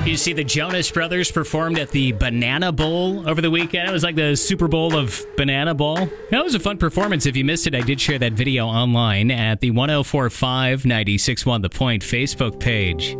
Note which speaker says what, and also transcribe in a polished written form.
Speaker 1: You see, the Jonas Brothers performed at the Banana Bowl over the weekend. It was like the Super Bowl of Banana Bowl. That was a fun performance. If you missed it, I did share that video online at the 1045 96.1 The Point Facebook page.